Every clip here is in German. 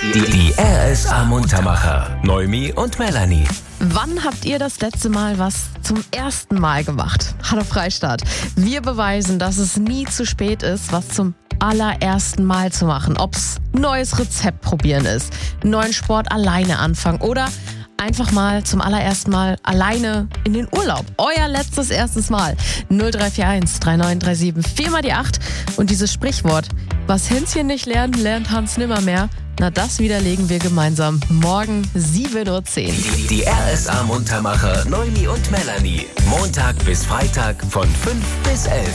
Die RSA-Muntermacher. Noemi und Melanie. Wann habt ihr das letzte Mal was zum ersten Mal gemacht? Hallo Freistaat. Wir beweisen, dass es nie zu spät ist, was zum allerersten Mal zu machen. Ob's ein neues Rezept probieren ist, einen neuen Sport alleine anfangen oder einfach mal zum allerersten Mal alleine in den Urlaub. Euer erstes Mal. 0341 3937 4 mal die 8. Und dieses Sprichwort, was Hänschen nicht lernt, lernt Hans nimmermehr. Na, das widerlegen wir gemeinsam morgen 7.10 Uhr. Die RSA-Muntermacher Noemi und Melanie. Montag bis Freitag von 5 bis 11.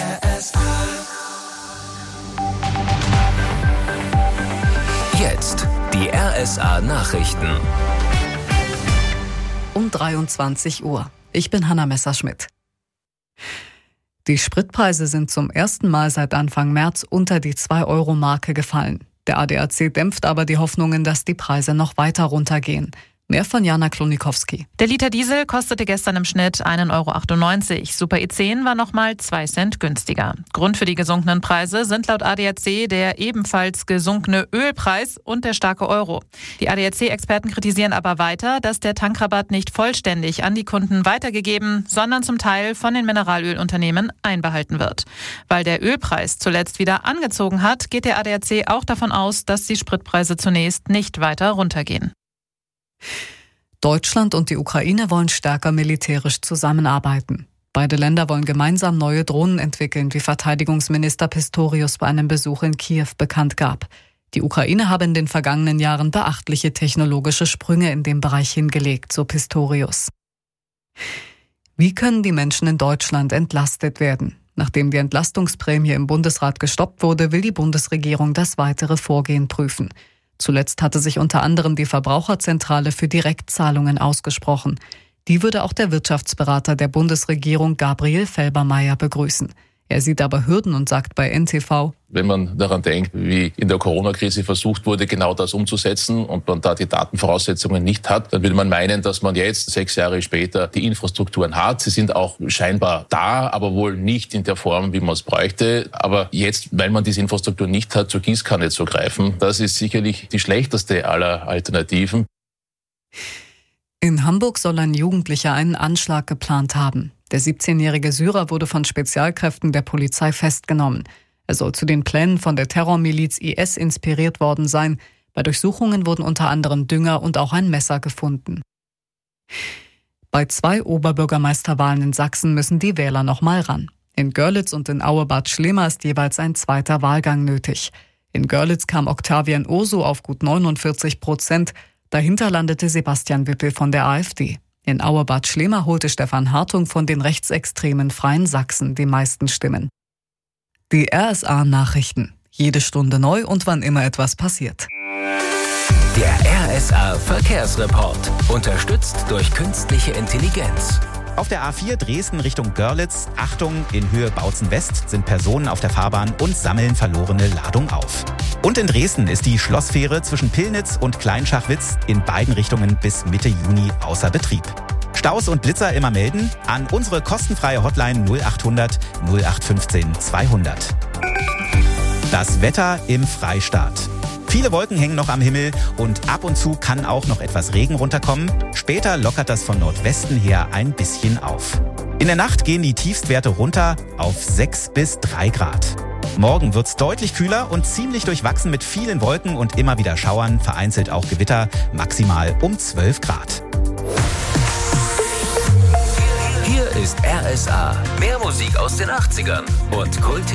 Jetzt die RSA-Nachrichten. Um 23 Uhr. Ich bin Hanna Messerschmidt. Die Spritpreise sind zum ersten Mal seit Anfang März unter die 2-Euro-Marke gefallen. Der ADAC dämpft aber die Hoffnungen, dass die Preise noch weiter runtergehen. Mehr von Jana Klonikowski. Der Liter Diesel kostete gestern im Schnitt 1,98 €. Super E10 war nochmal 2 Cent günstiger. Grund für die gesunkenen Preise sind laut ADAC der ebenfalls gesunkene Ölpreis und der starke Euro. Die ADAC-Experten kritisieren aber weiter, dass der Tankrabatt nicht vollständig an die Kunden weitergegeben, sondern zum Teil von den Mineralölunternehmen einbehalten wird. Weil der Ölpreis zuletzt wieder angezogen hat, geht der ADAC auch davon aus, dass die Spritpreise zunächst nicht weiter runtergehen. Deutschland und die Ukraine wollen stärker militärisch zusammenarbeiten. Beide Länder wollen gemeinsam neue Drohnen entwickeln, wie Verteidigungsminister Pistorius bei einem Besuch in Kiew bekannt gab. Die Ukraine habe in den vergangenen Jahren beachtliche technologische Sprünge in dem Bereich hingelegt, so Pistorius. Wie können die Menschen in Deutschland entlastet werden? Nachdem die Entlastungsprämie im Bundesrat gestoppt wurde, will die Bundesregierung das weitere Vorgehen prüfen. Zuletzt hatte sich unter anderem die Verbraucherzentrale für Direktzahlungen ausgesprochen. Die würde auch der Wirtschaftsberater der Bundesregierung Gabriel Felbermayr begrüßen. Er sieht aber Hürden und sagt bei NTV: Wenn man daran denkt, wie in der Corona-Krise versucht wurde, genau das umzusetzen und man da die Datenvoraussetzungen nicht hat, dann würde man meinen, dass man jetzt 6 Jahre später die Infrastrukturen hat. Sie sind auch scheinbar da, aber wohl nicht in der Form, wie man es bräuchte. Aber jetzt, weil man diese Infrastruktur nicht hat, zur Gießkanne zu greifen, das ist sicherlich die schlechteste aller Alternativen. In Hamburg soll ein Jugendlicher einen Anschlag geplant haben. Der 17-jährige Syrer wurde von Spezialkräften der Polizei festgenommen. Er soll zu den Plänen von der Terrormiliz IS inspiriert worden sein. Bei Durchsuchungen wurden unter anderem Dünger und auch ein Messer gefunden. Bei 2 Oberbürgermeisterwahlen in Sachsen müssen die Wähler noch mal ran. In Görlitz und in Aue-Bad Schlema ist jeweils ein zweiter Wahlgang nötig. In Görlitz kam Octavian Urso auf gut 49%. Dahinter landete Sebastian Wippel von der AfD. In Aue-Bad Schlema holte Stefan Hartung von den rechtsextremen Freien Sachsen die meisten Stimmen. Die RSA-Nachrichten. Jede Stunde neu und wann immer etwas passiert. Der RSA-Verkehrsreport. Unterstützt durch künstliche Intelligenz. Auf der A4 Dresden Richtung Görlitz, Achtung, in Höhe Bautzen West sind Personen auf der Fahrbahn und sammeln verlorene Ladung auf. Und in Dresden ist die Schlossfähre zwischen Pillnitz und Kleinschachwitz in beiden Richtungen bis Mitte Juni außer Betrieb. Staus und Blitzer immer melden an unsere kostenfreie Hotline 0800 0815 200. Das Wetter im Freistaat. Viele Wolken hängen noch am Himmel und ab und zu kann auch noch etwas Regen runterkommen. Später lockert das von Nordwesten her ein bisschen auf. In der Nacht gehen die Tiefstwerte runter auf 6 bis 3 Grad. Morgen wird's deutlich kühler und ziemlich durchwachsen mit vielen Wolken und immer wieder Schauern, vereinzelt auch Gewitter, maximal um 12 Grad. Hier ist RSA. Mehr Musik aus den 80ern und Kult.